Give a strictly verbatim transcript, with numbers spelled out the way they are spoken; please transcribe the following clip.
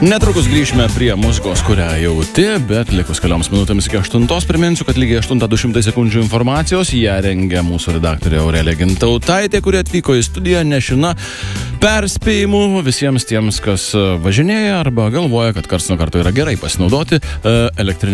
Netrukus grįžime prie muzikos, kurią jauti, bet likus kelioms minutėms iki aštuntos priminsiu, kad lygiai aštuntą du šimtai sekundžių informacijos ją rengia mūsų redaktorė Aurelija Gintautaitė, kuri atvyko į studiją nešina perspėjimų visiems tiems, kas važinėja arba galvoja, kad karts nuo karto yra gerai pasinaudoti elektrinę